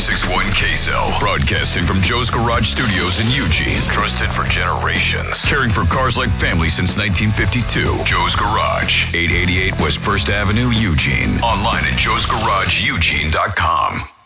96.1 KSL. Broadcasting from Joe's Garage Studios in Eugene. Trusted for generations. Caring for cars like family since 1952. Joe's Garage. 888 West 1st Avenue, Eugene. Online at joesgarageeugene.com.